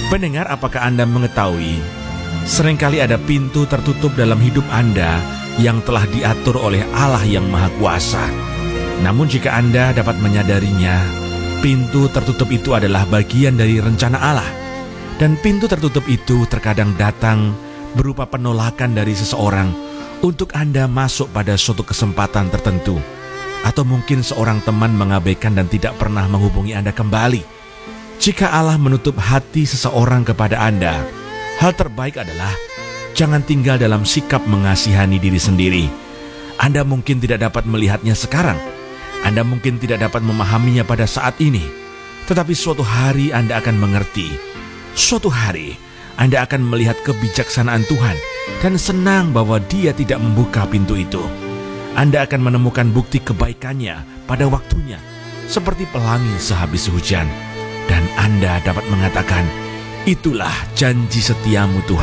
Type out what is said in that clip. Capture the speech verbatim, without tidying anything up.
Pendengar, apakah Anda mengetahui, seringkali ada pintu tertutup dalam hidup Anda yang telah diatur oleh Allah yang Maha Kuasa. Namun jika Anda dapat menyadarinya, pintu tertutup itu adalah bagian dari rencana Allah. Dan pintu tertutup itu terkadang datang berupa penolakan dari seseorang untuk Anda masuk pada suatu kesempatan tertentu. Atau mungkin seorang teman mengabaikan dan tidak pernah menghubungi Anda kembali. Jika Allah menutup hati seseorang kepada Anda, hal terbaik adalah jangan tinggal dalam sikap mengasihani diri sendiri. Anda mungkin tidak dapat melihatnya sekarang. Anda mungkin tidak dapat memahaminya pada saat ini. Tetapi suatu hari Anda akan mengerti. Suatu hari Anda akan melihat kebijaksanaan Tuhan dan senang bahwa Dia tidak membuka pintu itu. Anda akan menemukan bukti kebaikannya pada waktunya, seperti pelangi sehabis hujan. Dan Anda dapat mengatakan, itulah janji setiamu Tuhan.